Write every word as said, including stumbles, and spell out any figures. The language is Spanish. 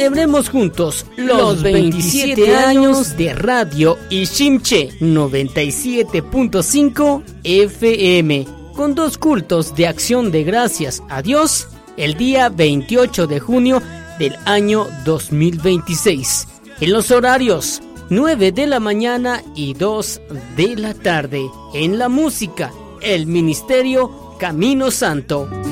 Celebremos juntos los veintisiete años de Radio Iximché noventa y siete punto cinco F M, con dos cultos de acción de gracias a Dios el día veintiocho de junio del año dos mil veintiséis, en los horarios nueve de la mañana y dos de la tarde. En la música, el Ministerio Camino Santo.